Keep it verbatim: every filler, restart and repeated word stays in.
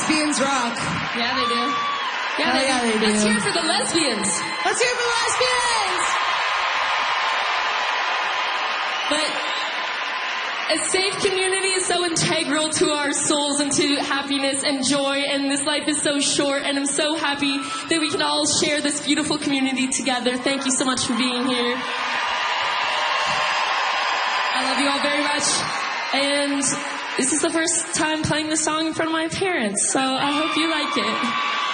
lesbians rock. Yeah, they do. Yeah, oh, they, yeah, they do. Let's hear it for the lesbians. Let's hear it for the lesbians. But a safe community is so integral to our souls and to happiness and joy, and this life is so short, and I'm so happy that we can all share this beautiful community together. Thank you so much for being here. I love you all very much, and this is the first time playing this song in front of my parents, so I hope you like it.